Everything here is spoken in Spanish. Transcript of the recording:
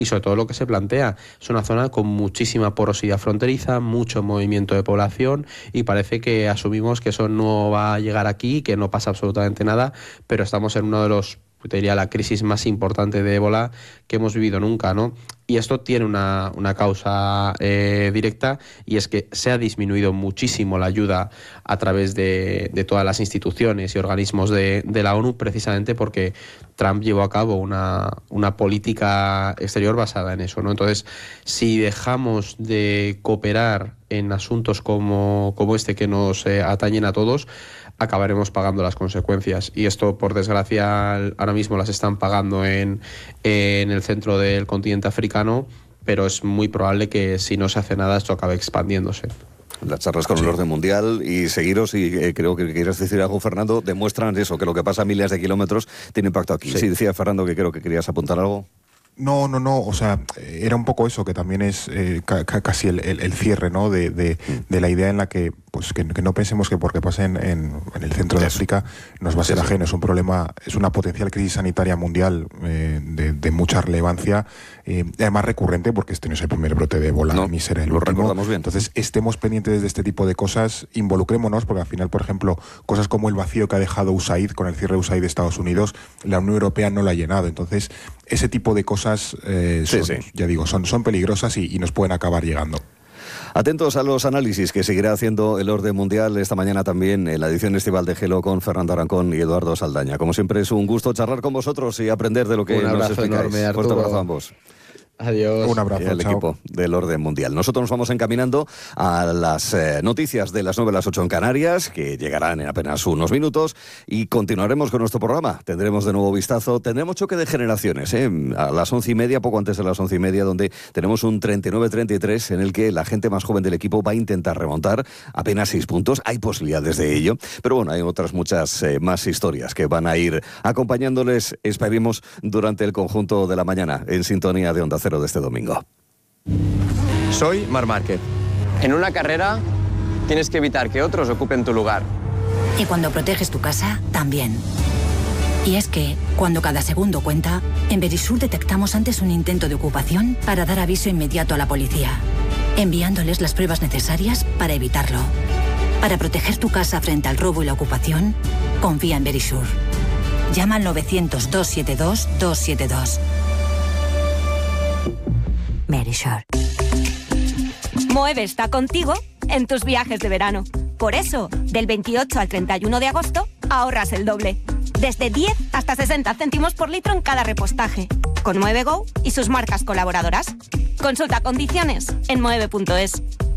y sobre todo lo que se plantea. Es una zona con muchísima porosidad fronteriza, mucho movimiento de población, y parece que asumimos que eso no va a llegar aquí, que no pasa absolutamente nada, pero estamos en uno de los, te diría, la crisis más importante de ébola que hemos vivido nunca, ¿no? Y esto tiene una causa directa, y es que se ha disminuido muchísimo la ayuda a través de todas las instituciones y organismos de la ONU, precisamente porque Trump llevó a cabo una política exterior basada en eso, ¿no? Entonces, si dejamos de cooperar en asuntos como este, que nos atañen a todos, acabaremos pagando las consecuencias. Y esto, por desgracia, ahora mismo las están pagando en el centro del continente africano, pero es muy probable que si no se hace nada esto acabe expandiéndose. Las charlas con el orden mundial y seguiros, y creo que quieras decir algo, Fernando, demuestran eso, que lo que pasa a miles de kilómetros tiene impacto aquí. Sí, decía Fernando que creo que querías apuntar algo. No, o sea, era un poco eso, que también es casi el cierre, ¿no? de la idea en la que, pues, que no pensemos que porque pase en el centro de África nos va a ser ajeno. Es un problema, es una potencial crisis sanitaria mundial de mucha relevancia, además recurrente, porque este no es el primer brote de ébola, ni será el último. Recordamos bien. Entonces, estemos pendientes de este tipo de cosas, involucrémonos, porque al final, por ejemplo, cosas como el vacío que ha dejado USAID con el cierre de USAID de Estados Unidos, la Unión Europea no lo ha llenado. Entonces, ese tipo de cosas ya digo, son peligrosas y nos pueden acabar llegando. Atentos a los análisis que seguirá haciendo el orden mundial esta mañana también en la edición estival de Gelo con Fernando Arancón y Eduardo Saldaña. Como siempre, es un gusto charlar con vosotros y aprender de lo que nos explicáis. Enorme, fuerte abrazo a ambos. Adiós. Un abrazo. Al equipo del orden mundial. Nosotros nos vamos encaminando a las noticias de las 9 a las 8 en Canarias, que llegarán en apenas unos minutos, y continuaremos con nuestro programa. Tendremos de nuevo vistazo, tendremos choque de generaciones, a las 11:30, poco antes de las 11:30, donde tenemos un 39-33 en el que la gente más joven del equipo va a intentar remontar apenas 6 puntos. Hay posibilidades de ello, pero bueno, hay otras muchas más historias que van a ir acompañándoles, esperemos, durante el conjunto de la mañana, en sintonía de Onda Cero de este domingo. Soy Marc Márquez. En una carrera tienes que evitar que otros ocupen tu lugar. Y cuando proteges tu casa, también. Y es que, cuando cada segundo cuenta, en Verisur detectamos antes un intento de ocupación para dar aviso inmediato a la policía, enviándoles las pruebas necesarias para evitarlo. Para proteger tu casa frente al robo y la ocupación, confía en Verisur. Llama al 900-272-272. Verisur. Moeve está contigo en tus viajes de verano. Por eso, del 28 al 31 de agosto, ahorras el doble. Desde 10 hasta 60 céntimos por litro en cada repostaje. Con Moeve Go y sus marcas colaboradoras. Consulta condiciones en moeve.es.